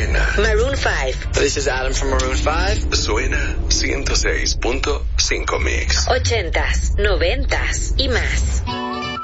Suena. Maroon 5. This is Adam from Maroon 5. Suena 106.5 Mix. 80s, 90s y más.